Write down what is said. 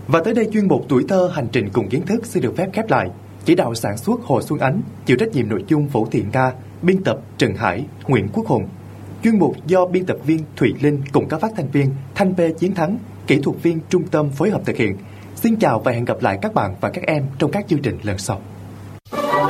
Và tới đây chuyên mục Tuổi thơ hành trình cùng kiến thức xin được phép khép lại. Chỉ đạo sản xuất Hồ Xuân Ánh, chịu trách nhiệm nội dung Vũ Thiện Nga, biên tập Trần Hải, Nguyễn Quốc Hùng. Chuyên mục do biên tập viên Thùy Linh cùng các phát thanh viên Thanh P Chiến Thắng, kỹ thuật viên trung tâm phối hợp thực hiện. Xin chào và hẹn gặp lại các bạn và các em trong các chương trình lần sau.